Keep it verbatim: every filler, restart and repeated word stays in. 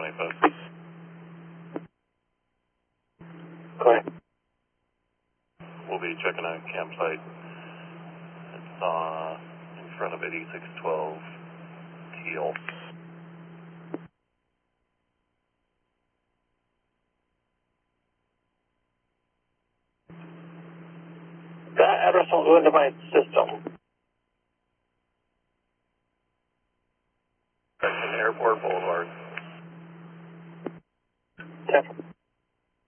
twenty-five. Clear. We'll be checking out campsite. It's uh, in front of eighty-six twelve Teal. That address won't go into my system.